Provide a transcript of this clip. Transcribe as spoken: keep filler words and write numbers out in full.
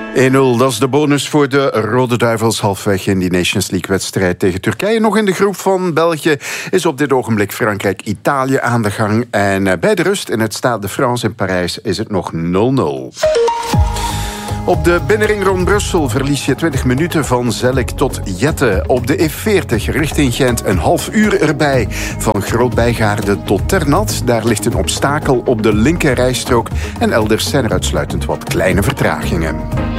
één nul, dat is de bonus voor de Rode Duivels halfweg in die Nations League-wedstrijd tegen Turkije. Nog in de groep van België is op dit ogenblik Frankrijk-Italië aan de gang. En bij de rust in het Stade de France in Parijs is het nog nul nul. Op de binnenring rond Brussel verlies je twintig minuten van Zellik tot Jette. Op de E veertig richting Gent een half uur erbij. Van Groot-Bijgaarde tot Ternat. Daar ligt een obstakel op de linker rijstrook. En elders zijn er uitsluitend wat kleine vertragingen.